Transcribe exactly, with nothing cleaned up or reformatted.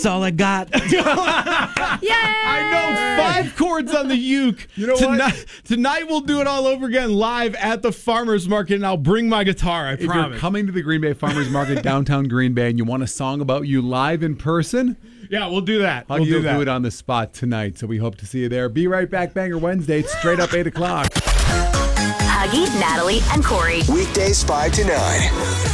That's all I got. Yay! I know five chords on the uke. You know tonight, what? Tonight we'll do it all over again live at the farmer's market, and I'll bring my guitar, I If promise. you're coming to the Green Bay Farmers Market, downtown Green Bay, and you want a song about you live in person, yeah, we'll do that. Huggy We'll do will that. do it on the spot tonight, so we hope to see you there. Be right back, Banger Wednesday. It's straight up eight o'clock. Huggy, Natalie, and Corey. Weekdays five to nine.